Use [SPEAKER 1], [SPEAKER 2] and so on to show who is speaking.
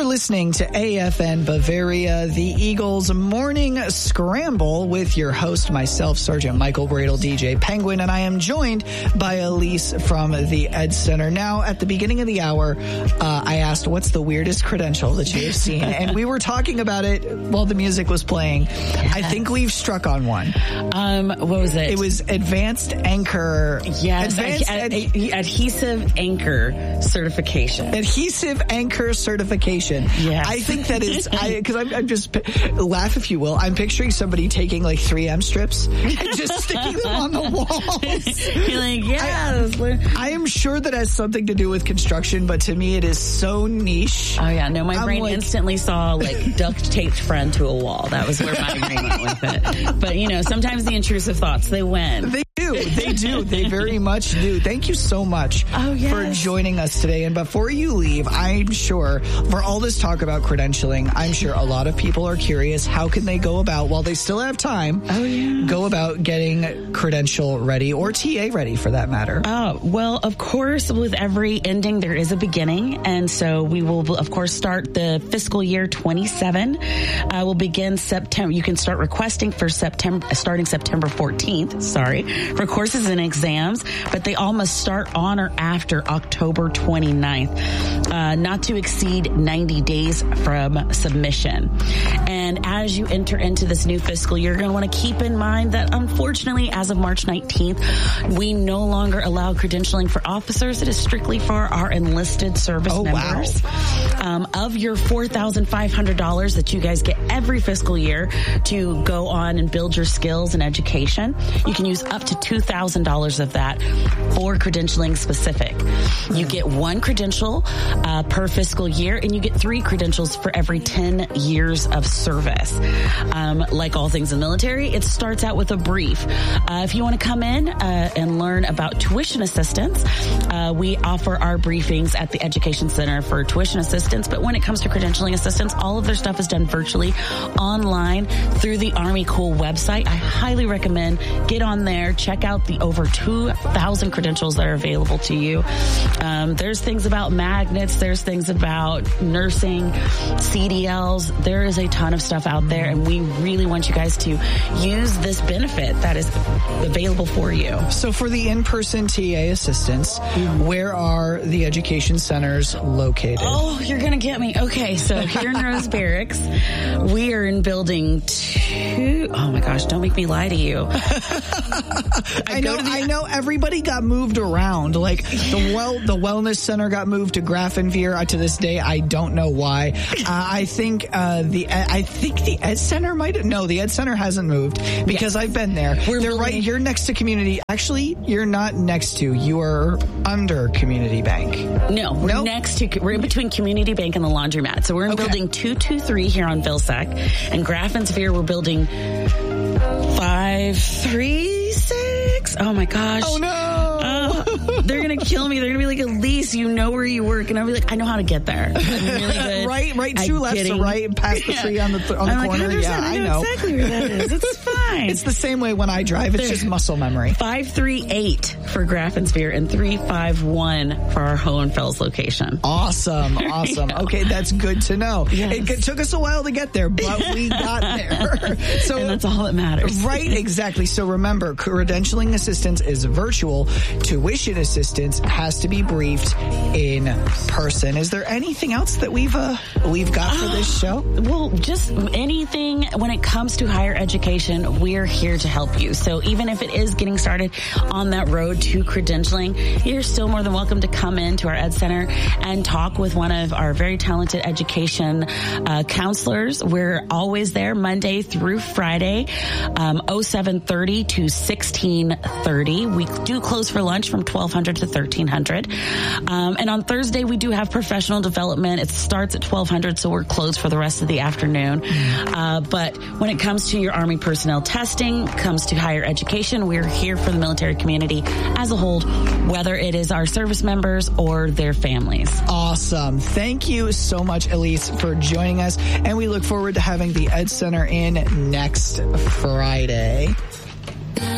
[SPEAKER 1] listening to AFN Bavaria, the Eagles Morning Scramble with your host, myself, Sergeant Michael Bradle, DJ Penguin, and I am joined by Elise from the Ed Center. Now, at the beginning of the hour, I asked, what's the weirdest credential that you have seen? And we were talking about it while the music was playing. Yes. I think we've struck on one.
[SPEAKER 2] What was it?
[SPEAKER 1] It was Advanced Anchor.
[SPEAKER 2] Yes, Adhesive Anchor Certification.
[SPEAKER 1] Adhesive Anchor Certification.
[SPEAKER 2] Yes.
[SPEAKER 1] I think that is, because I'm just, laugh if you will, I'm picturing somebody taking like 3M strips and just sticking them on the walls.
[SPEAKER 2] You're like, yes.
[SPEAKER 1] I am sure that has something to do with construction, but to me it is so niche.
[SPEAKER 2] Oh yeah, no, my brain instantly saw like duct taped friend to a wall. That was where my brain went with it. But you know, sometimes the intrusive thoughts, they win.
[SPEAKER 1] They do. They very much do. Thank you so much for joining us today. And before you leave, I'm sure for all this talk about credentialing, I'm sure a lot of people are curious, how can they go about, while they still have time, go about getting credential ready or TA ready for that matter?
[SPEAKER 2] Well, of course, with every ending, there is a beginning. And so we will, of course, start the fiscal year 27. We'll begin September. You can start requesting for starting September 14th, for courses and exams, but they all must start on or after October 29th, not to exceed 90 days from submission. And as you enter into this new fiscal year, you're going to want to keep in mind that unfortunately, as of March 19th, we no longer allow credentialing for officers. It is strictly for our enlisted service members. Wow. Of your $4,500 that you guys get every fiscal year to go on and build your skills and education, you can use up to $2,000 of that for credentialing specific. You get one credential per fiscal year, and you get 3 credentials for every 10 years of service. Like all things in the military, it starts out with a brief. If you want to come in and learn about tuition assistance, we offer our briefings at the Education Center for tuition assistance. But when it comes to credentialing assistance, all of their stuff is done virtually online through the Army Cool website. I highly recommend get on there, check out the over 2,000 credentials that are available to you. There's things about magnets. There's things about nursing, CDLs. There is a ton of stuff out there, and we really want you guys to use this benefit that is available for you.
[SPEAKER 1] So for the in-person TA assistance, where are the education centers located?
[SPEAKER 2] Oh, you're going to get me. Okay, so here in Rose Barracks, we are in building 2. Oh my gosh, don't make me lie to you.
[SPEAKER 1] I know everybody got moved around. Like the wellness center got moved to Grafenveer. To this day, I don't know why. I think the Ed Center the Ed Center hasn't moved because I've been there. They're right. You're next to Community. Actually, you're not next to. You are under Community Bank.
[SPEAKER 2] No, we're next to. We're in between Community Bank and the laundromat. So we're in building 223 here on Vilsack, and Grafenveer we're building 536. Oh my gosh.
[SPEAKER 1] Oh no.
[SPEAKER 2] They're going to kill me. They're going to be like, Elise, you know where you work. And I'll be like, I know how to get there. I'm really good.
[SPEAKER 1] right, 2 left to right, and past the tree on the corner.
[SPEAKER 2] Like, I know exactly where that is. It's fine.
[SPEAKER 1] It's the same way when I drive. It's just muscle memory.
[SPEAKER 2] 538 for Grafenveer and 351 for our Hohenfels location.
[SPEAKER 1] Awesome.
[SPEAKER 2] Yeah.
[SPEAKER 1] Okay, that's good to know.
[SPEAKER 2] Yes.
[SPEAKER 1] It took us a while to get there, but we got there. So,
[SPEAKER 2] and that's all that matters.
[SPEAKER 1] Right, exactly. So remember, credentialing assistance is virtual. Tuition assistance has to be briefed in person. Is there anything else that we've got for this show?
[SPEAKER 2] Well, just anything when it comes to higher education, we're here to help you. So even if it is getting started on that road to credentialing, you're still more than welcome to come into our Ed Center and talk with one of our very talented education counselors. We're always there Monday through Friday, 0730 to 1630. We do close for lunch from 1200 to 1300. And on Thursday, we do have professional development. It starts at 1200, so we're closed for the rest of the afternoon. But when it comes to your Army personnel testing, comes to higher education, we're here for the military community as a whole, whether it is our service members or their families.
[SPEAKER 1] Awesome. Thank you so much, Elise, for joining us. And we look forward to having the Ed Center in next Friday.